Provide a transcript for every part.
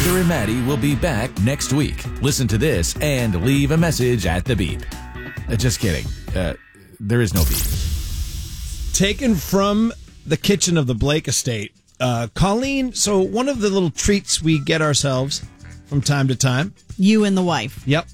Heather and Maddie will be back next week. Listen to this and leave a message at the beep. Just kidding. There is no beep. Taken from the kitchen of the Blake estate. Colleen, so one of the little treats we get ourselves from time to time. You and the wife. Yep.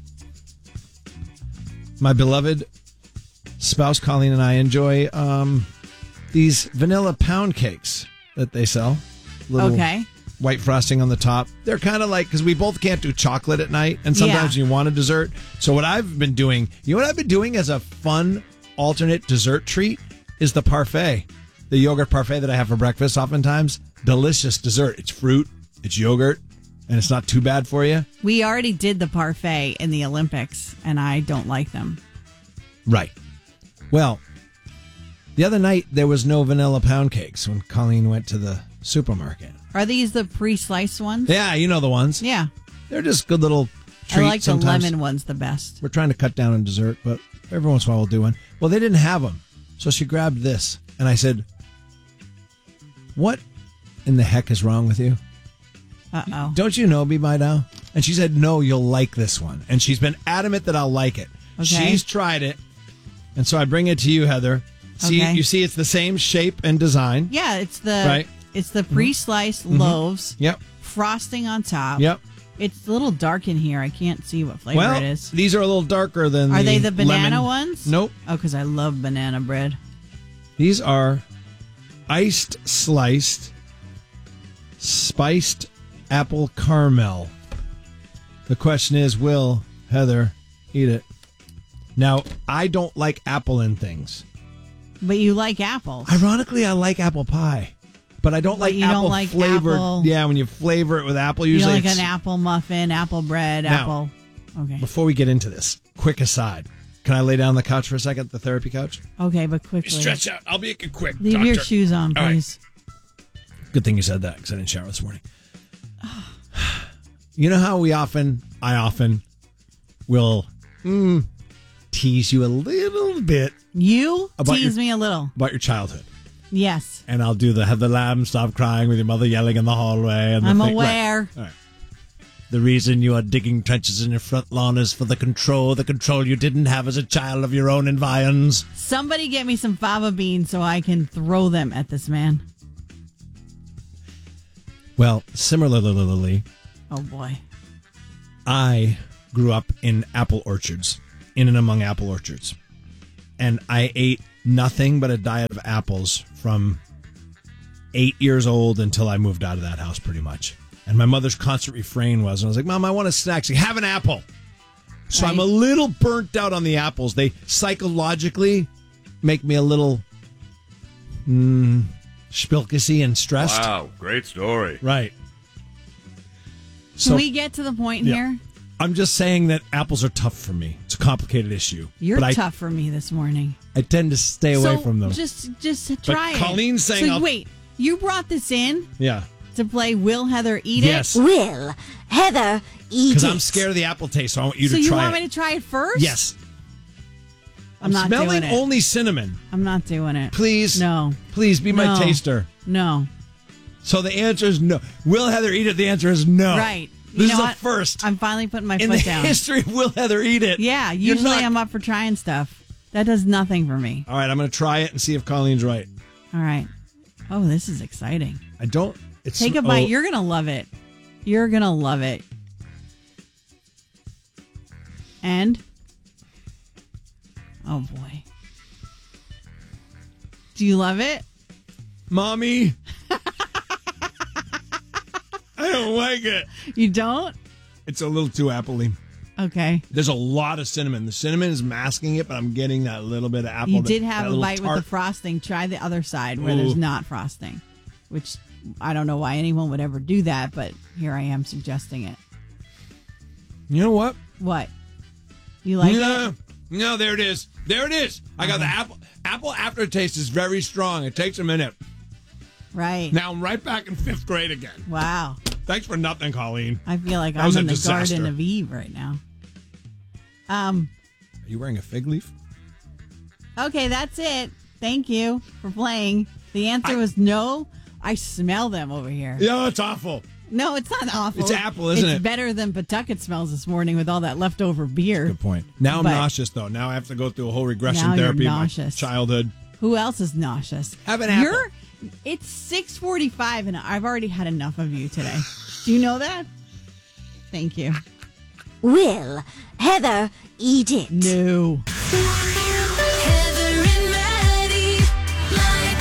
My beloved spouse Colleen and I enjoy these vanilla pound cakes that they sell. Little white frosting on the top. They're kind of like, because we both can't do chocolate at night, and sometimes you want a dessert. So what I've been doing, as a fun alternate dessert treat is the parfait. The yogurt parfait that I have for breakfast oftentimes. Delicious dessert. It's fruit, it's yogurt, and it's not too bad for you. We already did the parfait in the Olympics, and I don't like them. Right. Well, the other night there was no vanilla pound cakes when Colleen went to the supermarket. Are these the pre-sliced ones? Yeah, you know the ones. Yeah. They're just good little treats. I like sometimes. The lemon ones the best. We're trying to cut down on dessert, but every once in a while we'll do one. Well, they didn't have them. So she grabbed this, and I said, "What in the heck is wrong with you? Uh-oh. Don't you know me by now?" And she said, "No, you'll like this one." And she's been adamant that I'll like it. Okay. She's tried it. And so I bring it to you, Heather. You see it's the same shape and design. Yeah, it's the pre-sliced loaves. Yep. Frosting on top. Yep. It's a little dark in here. I can't see what flavor it is. These are a little darker than Are they the banana lemon ones? Nope. Oh, because I love banana bread. These are iced sliced spiced apple caramel. The question is, will Heather eat it? Now, I don't like apple in things. But you like apples. Ironically, I like apple pie. But I don't like you apple don't like flavored. Apple. Yeah, when you flavor it with apple, You usually don't like an apple muffin, apple bread, apple. Okay. Before we get into this, quick aside. Can I lay down on the couch for a second, the therapy couch? Okay, but quickly. Stretch out. I'll be quick. Leave doctor. your shoes on, please. Good thing you said that, because I didn't shower this morning. You know how I often will tease you a little bit. You tease me a little. About your childhood. Yes. And I'll do the lamb stop crying with your mother yelling in the hallway. And I'm aware. Right. All right. The reason you are digging trenches in your front lawn is for the control you didn't have as a child of your own environs. Somebody get me some fava beans so I can throw them at this man. Well, similarly, oh boy, I grew up in apple orchards, in and among apple orchards. And I ate nothing but a diet of apples from 8 years old until I moved out of that house, pretty much. And my mother's constant refrain was, and I was like, "Mom, I want a snack." She's like, "Have an apple." So I'm a little burnt out on the apples. They psychologically make me a little spilkissy and stressed. Wow, great story. Right. Can we get to the point here? I'm just saying that apples are tough for me. It's a complicated issue. You're tough for me this morning. I tend to stay away from them. Just try it. Colleen's saying... So wait, you brought this in to play Will Heather Eat Yes. It? Will Heather Eat It? Because I'm scared of the apple taste, so I want you to try it. So you want me to try it first? Yes. I'm not doing smelling it. only cinnamon. I'm not doing it. Please. No. Please be my taster. No. So the answer is no. Will Heather Eat It? The answer is no. Right. This is the first. I'm finally putting my in foot the down. history of Will Heather Eat It. Yeah, usually I'm up for trying stuff. That does nothing for me. All right, I'm going to try it and see if Colleen's right. All right. Oh, this is exciting. I don't... Take a bite. You're going to love it. You're going to love it. And? Oh, boy. Do you love it? Mommy... I don't like it. You don't? It's a little too appley. Okay. There's a lot of cinnamon. The cinnamon is masking it, but I'm getting that little bit of apple. You did have a bite with the frosting. Try the other side where there's not frosting, which I don't know why anyone would ever do that, but here I am suggesting it. You know what? What? You like it? No, there it is. There it is. I got the apple. Apple aftertaste is very strong. It takes a minute. Right. Now I'm right back in 5th grade again. Wow. Thanks for nothing, Colleen. I feel like I'm in the Garden of Eve right now. Are you wearing a fig leaf? Okay, that's it. Thank you for playing. The answer was no. I smell them over here. Yeah, it's awful. No, it's not awful. It's apple, isn't it? It's better than Pawtucket smells this morning with all that leftover beer. Good point. Now I'm nauseous, though. Now I have to go through a whole regression now therapy you're of my nauseous. childhood. Who else is nauseous? Have an apple. It's 6:45 and I've already had enough of you today. Do you know that? Thank you. Will Heather eat it? No. Heather and Maddie, Light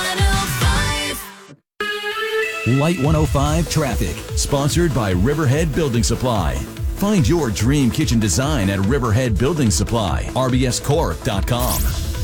105. Light 105 Traffic, sponsored by Riverhead Building Supply. Find your dream kitchen design at Riverhead Building Supply, rbscorp.com.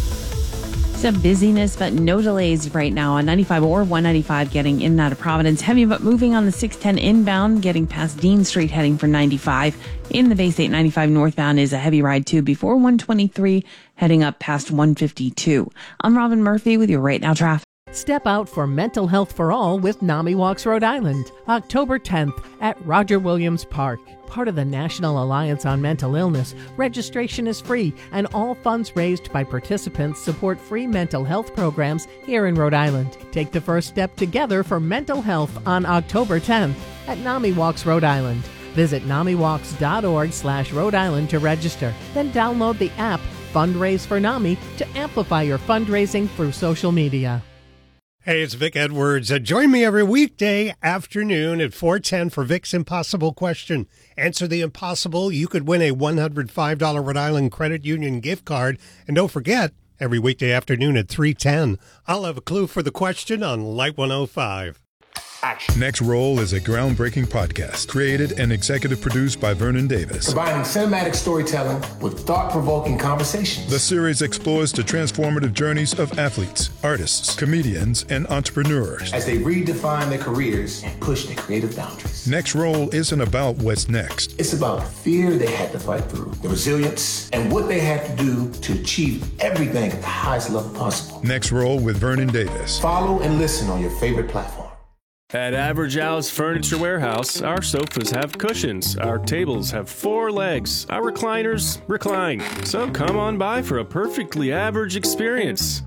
Some busyness, but no delays right now on 95 or 195 getting in and out of Providence. Heavy, but moving on the 610 inbound, getting past Dean Street heading for 95. In the Bay State 95 northbound is a heavy ride too before 123 heading up past 152. I'm Robin Murphy with your Right Now traffic. Step out for Mental Health for All with NAMI Walks Rhode Island, October 10th at Roger Williams Park. Part of the National Alliance on Mental Illness, registration is free, and all funds raised by participants support free mental health programs here in Rhode Island. Take the first step together for mental health on October 10th at NAMI Walks Rhode Island. Visit NAMIWalks.org/Rhode Island to register. Then download the app Fundraise for NAMI to amplify your fundraising through social media. Hey, it's Vic Edwards. Join me every weekday afternoon at 4:10 for Vic's Impossible Question. Answer the impossible. You could win a $105 Rhode Island Credit Union gift card. And don't forget, every weekday afternoon at 3:10, I'll have a clue for the question on Light 105. Action. Next Roll is a groundbreaking podcast created and executive produced by Vernon Davis. Combining cinematic storytelling with thought-provoking conversations. The series explores the transformative journeys of athletes, artists, comedians, and entrepreneurs as they redefine their careers and push their creative boundaries. Next Roll isn't about what's next. It's about the fear they had to fight through, the resilience, and what they had to do to achieve everything at the highest level possible. Next Roll with Vernon Davis. Follow and listen on your favorite platform. At Average Al's Furniture Warehouse, our sofas have cushions, our tables have 4 legs, our recliners recline. So come on by for a perfectly average experience.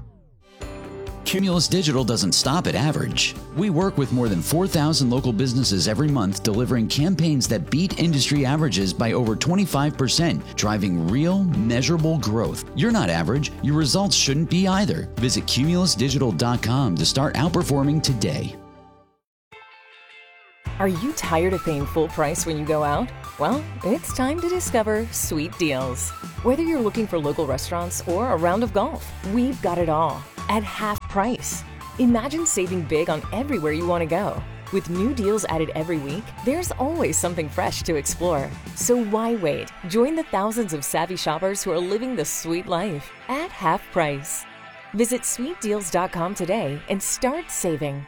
Cumulus Digital doesn't stop at average. We work with more than 4,000 local businesses every month, delivering campaigns that beat industry averages by over 25%, driving real, measurable growth. You're not average. Your results shouldn't be either. Visit cumulusdigital.com to start outperforming today. Are you tired of paying full price when you go out? Well, it's time to discover Sweet Deals. Whether you're looking for local restaurants or a round of golf, we've got it all at half price. Imagine saving big on everywhere you want to go. With new deals added every week, there's always something fresh to explore. So why wait? Join the thousands of savvy shoppers who are living the sweet life at half price. Visit sweetdeals.com today and start saving.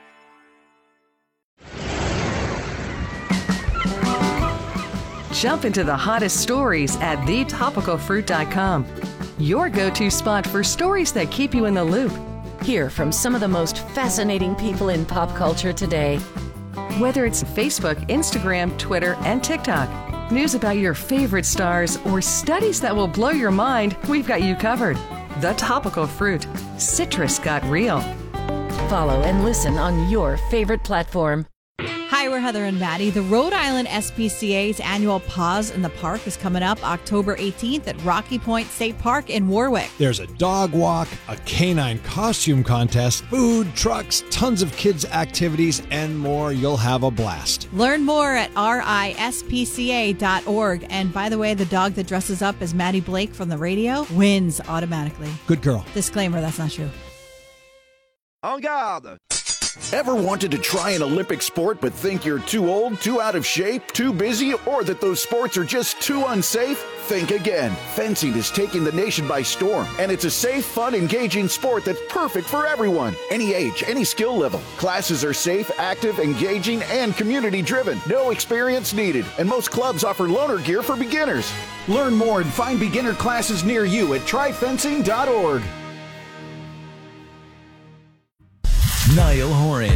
Jump into the hottest stories at thetopicalfruit.com. Your go-to spot for stories that keep you in the loop. Hear from some of the most fascinating people in pop culture today. Whether it's Facebook, Instagram, Twitter, and TikTok, news about your favorite stars, or studies that will blow your mind, we've got you covered. The Topical Fruit. Citrus got real. Follow and listen on your favorite platform. Hi, we're Heather and Maddie. The Rhode Island SPCA's annual Paws in the Park is coming up October 18th at Rocky Point State Park in Warwick. There's a dog walk, a canine costume contest, food, trucks, tons of kids' activities, and more. You'll have a blast. Learn more at rispca.org. And by the way, the dog that dresses up as Maddie Blake from the radio wins automatically. Good girl. Disclaimer, that's not true. En garde! Ever wanted to try an Olympic sport but think you're too old, too out of shape, too busy, or that those sports are just too unsafe? Think again. Fencing is taking the nation by storm, and it's a safe, fun, engaging sport that's perfect for everyone. Any age, any skill level. Classes are safe, active, engaging, and community-driven. No experience needed, and most clubs offer loaner gear for beginners. Learn more and find beginner classes near you at tryfencing.org. Niall Horan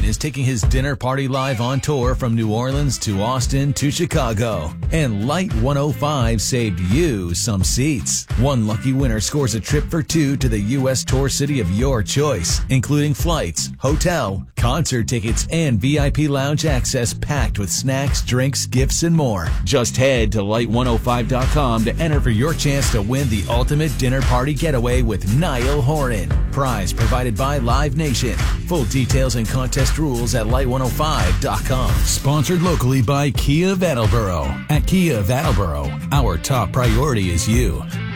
is taking his dinner party live on tour from New Orleans to Austin to Chicago. And Light 105 saved you some seats. One lucky winner scores a trip for two to the U.S. tour city of your choice, including flights, hotel, concert tickets, and VIP lounge access packed with snacks, drinks, gifts, and more. Just head to light105.com to enter for your chance to win the ultimate dinner party getaway with Niall Horan. Prize provided by Live Nation. Full details and contest rules at light105.com. Sponsored locally by Kia of Attleboro. At Kia of Attleboro, our top priority is you.